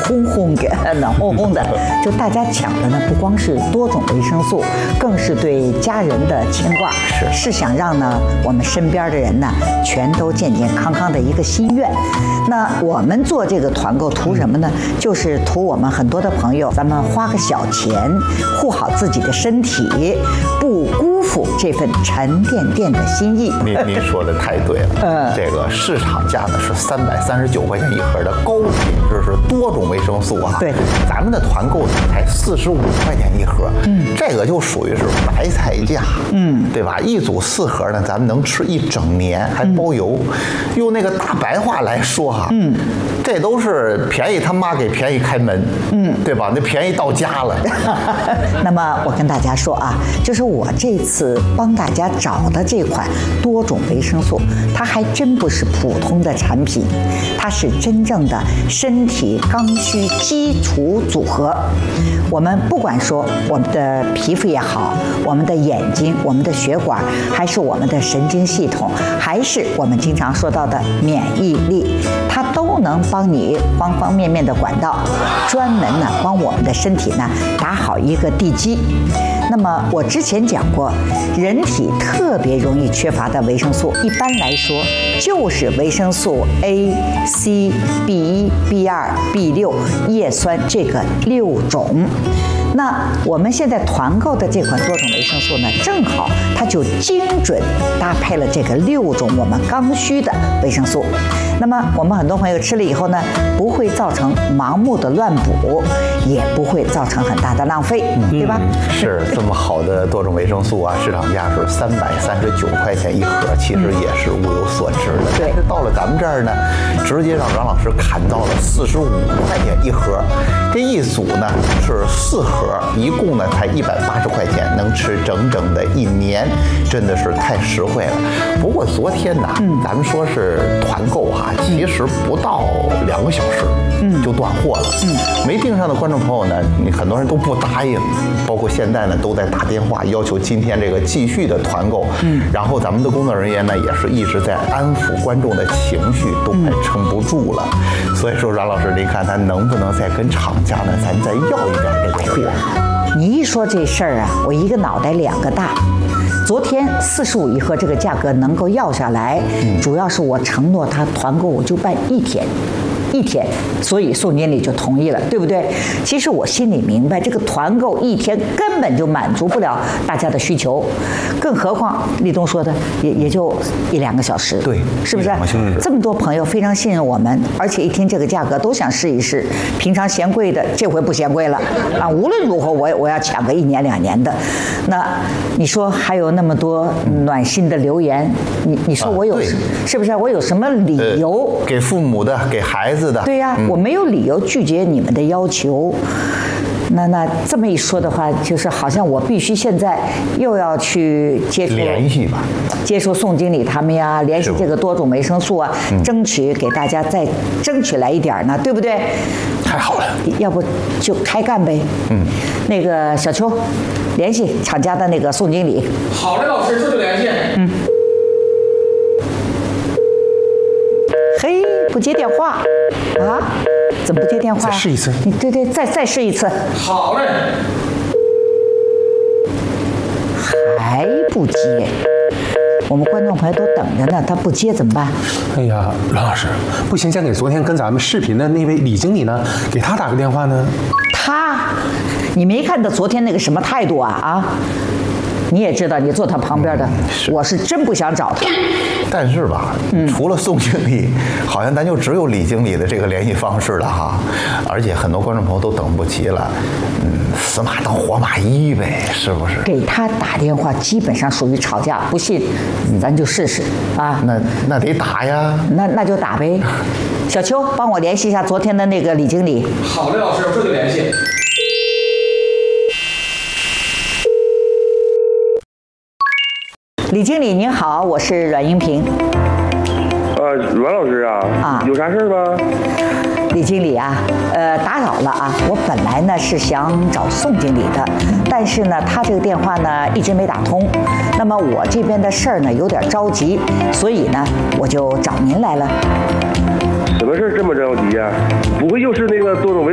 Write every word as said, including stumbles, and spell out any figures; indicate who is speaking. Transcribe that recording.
Speaker 1: 烘烘给暖烘烘的。就大家抢的呢，不光是多种维生素，更是对家人的牵挂，
Speaker 2: 是
Speaker 1: 是想让呢我们身边的人呢全都健健康康的一个心愿。那我们做这个团购图什么呢？就是图我们很多的朋友，咱们花个小钱，护好自己的身体，不辜负这份沉甸甸的心意。
Speaker 2: 您您说的太对了，
Speaker 1: 嗯，
Speaker 2: 这个市场价呢是三百三十九块钱一盒的高品质是多种维生素啊，
Speaker 1: 对，
Speaker 2: 咱们的团购呢才四十五块钱一盒，嗯，这个就属于是白菜价，嗯，对吧？一组四盒呢，咱们能吃一整年，还包邮。嗯、用那个大白话来说哈，嗯，这都是便宜他妈给便宜开门，嗯，对吧？那便宜到家了。
Speaker 1: 那么我跟大家说啊，就是我这次帮大家找的这款多种维生素，它还真不是普通的产品，它是真正的身体刚需基础组合。我们不管说我们的皮肤也好，我们的眼睛、我们的血管，还是我们的神经系统，还是我们经常说到的免疫力，它都能帮你方方面面的管道，专门呢帮我们的身体呢打好一个地基。那么我之前讲过，人体特别容易缺乏的维生素，一般来说就是维生素 A、C、B 一、B 二、B 六、叶酸这个六种。那我们现在团购的这款多种维生素呢，正好它就精准搭配了这个六种我们刚需的维生素。那么我们很多朋友吃了以后呢，不会造成盲目的乱补，也不会造成很大的浪费，对吧？
Speaker 2: 嗯、是这么好的多种维生素啊，市场价是三百三十九块钱一盒，其实也是物有所值的。
Speaker 1: 对，
Speaker 2: 但是到了咱们这儿呢，直接让阮老师砍到了四十五块钱一盒，这一组呢是四盒。一共呢才一百八十块钱，能吃整整的一年，真的是太实惠了。不过昨天呢，嗯、咱们说是团购哈、啊，其实不到两个小时，嗯，就断货了。嗯，没订上的观众朋友呢，你很多人都不答应，包括现在呢都在打电话要求今天这个继续的团购。嗯，然后咱们的工作人员呢也是一直在安抚观众的情绪，都快撑不住了。嗯、所以说，阮老师，您看他能不能再跟厂家呢，咱再要一点这个货？
Speaker 1: 你一说这事儿啊，我一个脑袋两个大。昨天四十五一盒这个价格能够要下来，嗯、主要是我承诺他团购我就办一天。一天，所以宋经理就同意了，对不对？其实我心里明白，这个团购一天根本就满足不了大家的需求，更何况立冬说的也也就一两个小时，
Speaker 2: 对，
Speaker 1: 是不是？这么多朋友非常信任我们，而且一听这个价格都想试一试，平常嫌贵的这回不嫌贵了啊！无论如何，我我要抢个一年两年的。那你说还有那么多暖心的留言，你你说我有、啊、是不是？我有什么理由、
Speaker 2: 呃、给父母的，给孩子？
Speaker 1: 对呀、啊，嗯、我没有理由拒绝你们的要求。那那这么一说的话，就是好像我必须现在又要去接触
Speaker 2: 联系吧，
Speaker 1: 接触宋经理他们呀，联系这个多种维生素啊，嗯、争取给大家再争取来一点呢，对不对？
Speaker 2: 太好了，
Speaker 1: 要不就开干呗。嗯，那个小邱，联系厂家的那个宋经理。
Speaker 3: 好嘞，老师，这就联系。嗯。
Speaker 1: 嘿，不接电话啊？怎么不接电话？
Speaker 2: 再试一次。
Speaker 1: 你对对，再再试一次。
Speaker 3: 好嘞。
Speaker 1: 还不接，我们观众朋友都等着呢，他不接怎么办？
Speaker 4: 哎呀，阮老师，不行，先给昨天跟咱们视频的那位李经理呢，给他打个电话呢。
Speaker 1: 他，你没看他昨天那个什么态度啊啊？你也知道，你坐他旁边的，嗯、是我是真不想找他。
Speaker 2: 但是吧，嗯、除了宋经理，好像咱就只有李经理的这个联系方式了哈。而且很多观众朋友都等不及了，嗯，死马当活马医呗，是不是？
Speaker 1: 给他打电话基本上属于吵架，不信，咱就试试啊。
Speaker 2: 那那得打呀。
Speaker 1: 那那就打呗。小邱，帮我联系一下昨天的那个李经理。
Speaker 3: 好嘞，老师，我这就联系。
Speaker 1: 李经理您好，我是阮英平。
Speaker 5: 呃，阮老师啊，啊，有啥事儿吗？
Speaker 1: 李经理啊，呃，打扰了啊。我本来呢是想找宋经理的，但是呢，他这个电话呢一直没打通。那么我这边的事儿呢有点着急，所以呢我就找您来了。
Speaker 5: 什么事儿这么着急呀？不会又是那个多种维